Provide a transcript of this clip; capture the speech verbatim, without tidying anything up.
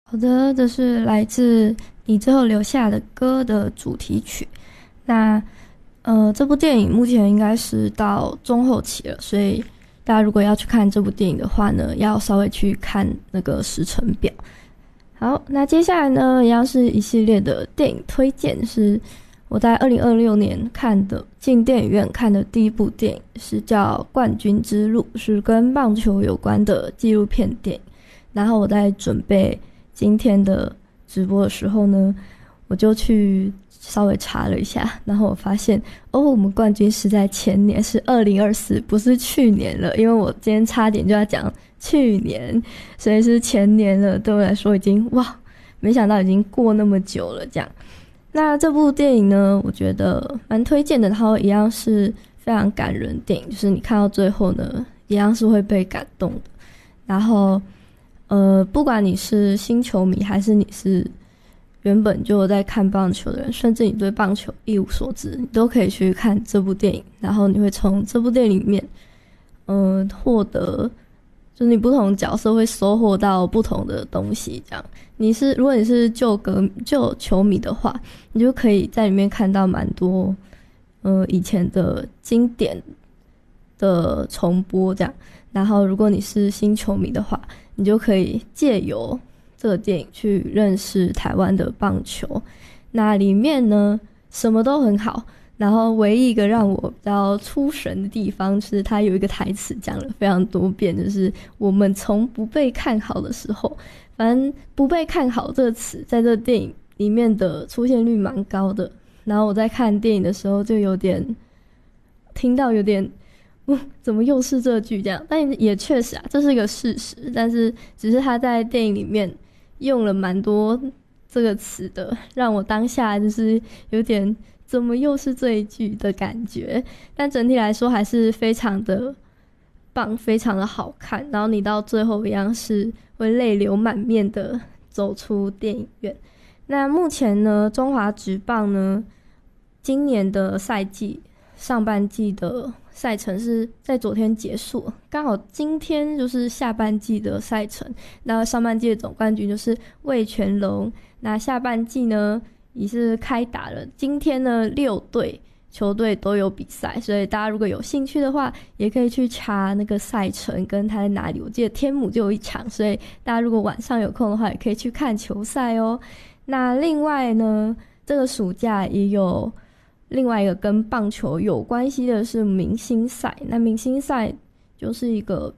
好的，这是来自你最后留下的歌的主题曲。那呃，这部电影目前应该是到中后期了，所以大家如果要去看这部电影的话呢，要稍微去看那个时程表。好，那接下来呢，一样是一系列的电影推荐，是我在二零二六年看的，进电影院看的第一部电影，是叫《冠军之路》，是跟棒球有关的纪录片电影。然后我在准备今天的直播的时候呢，我就去稍微查了一下，然后我发现哦，我们冠军是在前年，是二零二四，不是去年了，因为我今天差点就要讲去年，所以是前年了。对我来说已经哇，没想到已经过那么久了这样。那这部电影呢，我觉得蛮推荐的，然后一样是非常感人电影，就是你看到最后呢，一样是会被感动的。然后呃，不管你是新球迷还是你是原本就有在看棒球的人，甚至你对棒球一无所知，你都可以去看这部电影，然后你会从这部电影里面嗯、呃，获得就是你不同角色会收获到不同的东西这样。你是如果你是旧歌旧球迷的话，你就可以在里面看到蛮多呃以前的经典的重播这样。然后如果你是新球迷的话，你就可以借由这个电影去认识台湾的棒球。那里面呢什么都很好，然后唯一一个让我比较出神的地方是它有一个台词讲了非常多遍，就是我们从不被看好的时候，反正不被看好这个词在这个电影里面的出现率蛮高的。然后我在看电影的时候就有点听到有点嗯，怎么又是这句这样？但也确实啊，这是一个事实。但是只是他在电影里面用了蛮多这个词的，让我当下就是有点怎么又是这一句的感觉。但整体来说还是非常的棒，非常的好看。然后你到最后一样是会泪流满面的走出电影院。那目前呢，中华职棒呢，今年的赛季上半季的赛程是在昨天结束，刚好今天就是下半季的赛程。那上半季的总冠军就是味全龙，那下半季呢也是开打了。今天呢六队球队都有比赛，所以大家如果有兴趣的话，也可以去查那个赛程跟它在哪里。我记得天母就有一场，所以大家如果晚上有空的话，也可以去看球赛哦。那另外呢，这个暑假也有另外一个跟棒球有关系的是明星赛。那明星赛就是一个